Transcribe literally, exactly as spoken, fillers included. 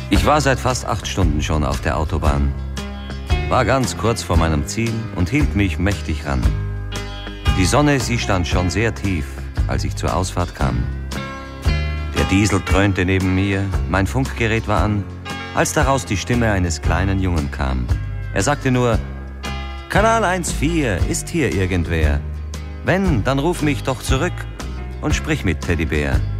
Ich war seit fast acht Stunden schon auf der Autobahn, war ganz kurz vor meinem Ziel und hielt mich mächtig ran. Die Sonne, sie stand schon sehr tief, als ich zur Ausfahrt kam. Der Diesel dröhnte neben mir, mein Funkgerät war an, als daraus die Stimme eines kleinen Jungen kam. Er sagte nur: Kanal eins vier, ist hier irgendwer? Wenn, dann ruf mich doch zurück und sprich mit Teddybär.